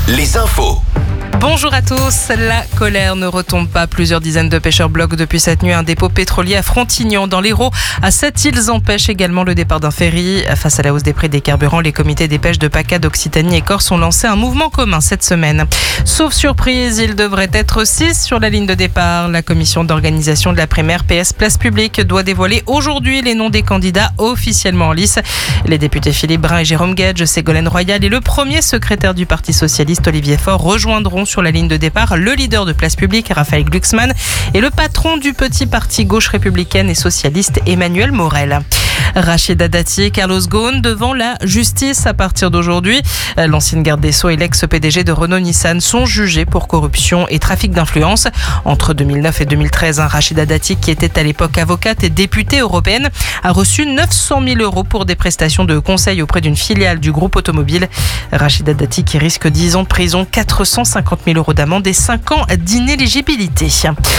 les infos. Bonjour à tous, la colère ne retombe pas. Plusieurs dizaines de pêcheurs bloquent depuis cette nuit un dépôt pétrolier à Frontignan dans l'Hérault. À cette île, ils empêchent également le départ d'un ferry. Face à la hausse des prix des carburants, les comités des pêches de PACA, d'Occitanie et Corse ont lancé un mouvement commun cette semaine. Sauf surprise, il devrait être 6 sur la ligne de départ. La commission d'organisation de la primaire PS Place Publique doit dévoiler aujourd'hui les noms des candidats officiellement en lice. Les députés Philippe Brun et Jérôme Guedj, Ségolène Royal et le premier secrétaire du Parti socialiste Olivier Faure rejoindront sur la ligne de départ le leader de Place Publique, Raphaël Glucksmann, et le patron du petit parti gauche républicaine et socialiste, Emmanuel Morel. Rachida Dati et Carlos Ghosn devant la justice à partir d'aujourd'hui. L'ancienne garde des Sceaux et l'ex-PDG de Renault-Nissan sont jugés pour corruption et trafic d'influence. Entre 2009 et 2013, Rachida Dati, qui était à l'époque avocate et députée européenne, a reçu 900 000 € pour des prestations de conseil auprès d'une filiale du groupe automobile. Rachida Dati qui risque 10 ans de prison, 450 000 € d'amende et 5 ans d'inéligibilité.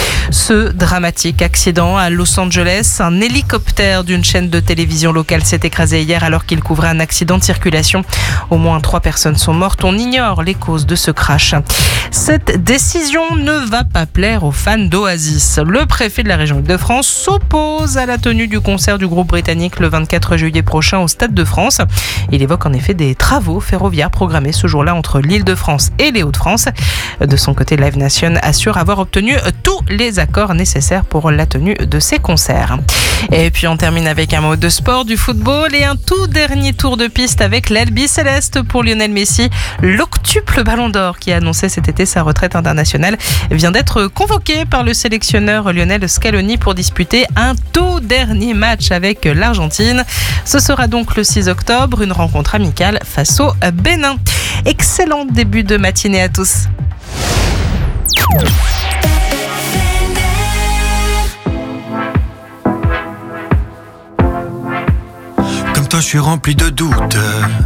Ce dramatique accident à Los Angeles, un hélicoptère d'une chaîne de télévision locale s'est écrasé hier alors qu'il couvrait un accident de circulation. Au moins 3 personnes sont mortes. On ignore les causes de ce crash. Cette décision ne va pas plaire aux fans d'Oasis. Le préfet de la région Île-de-France s'oppose à la tenue du concert du groupe britannique le 24 juillet prochain au Stade de France. Il évoque en effet des travaux ferroviaires programmés ce jour-là entre l'Île-de-France et les Hauts-de-France. De son côté, Live Nation assure avoir obtenu tous les accords nécessaires pour la tenue de ces concerts. Et puis on termine avec un mot de sport, du football et un tout dernier tour de piste avec l'Albi Céleste pour Lionel Messi. L'octuple Ballon d'Or qui a annoncé cet été sa retraite internationale vient d'être convoqué par le sélectionneur Lionel Scaloni pour disputer un tout dernier match avec l'Argentine. Ce sera donc le 6 octobre, une rencontre amicale face au Bénin. Excellent début de matinée à tous. Comme toi, je suis rempli de doutes.